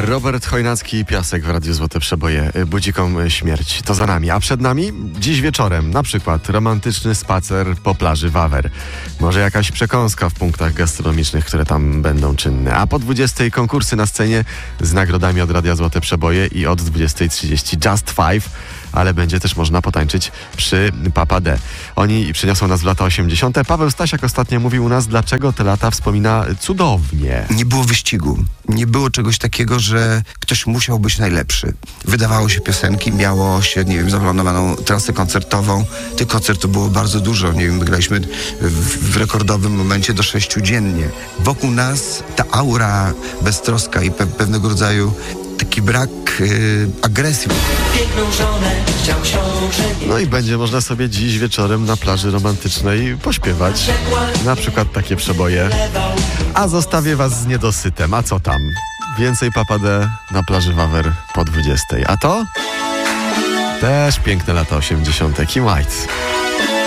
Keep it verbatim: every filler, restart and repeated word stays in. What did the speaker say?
Robert Chojnacki i Piasek w Radiu Złote Przeboje. Budzikom śmierć. To za nami. A przed nami dziś wieczorem na przykład romantyczny spacer po plaży Wawer. Może jakaś przekąska w punktach gastronomicznych, które tam będą czynne. A po dwudziestej konkursy na scenie z nagrodami od Radia Złote Przeboje i od dwudziestej trzydzieści Just Five. Ale będzie też można potańczyć przy Papa D. Oni przyniosą nas w lata osiemdziesiąte. Paweł Stasiak ostatnio mówił u nas, dlaczego te lata wspomina cudownie. Nie było wyścigu. Nie było czegoś takiego, że ktoś musiał być najlepszy. Wydawało się piosenki, miało się, nie wiem, zaplanowaną trasę koncertową. Tych koncertów było bardzo dużo. Nie wiem, graliśmy w, w rekordowym momencie do sześciu dziennie. Wokół nas ta aura beztroska i pe- pewnego rodzaju taki brak yy, agresji. Piękną żonę chciał książę. No i będzie można sobie dziś wieczorem na plaży romantycznej pośpiewać. Na przykład takie przeboje. A zostawię was z niedosytem. A co tam? Więcej Papa D na plaży Wawer po dwudziestej. A to? Też piękne lata osiemdziesiąte. Kim White.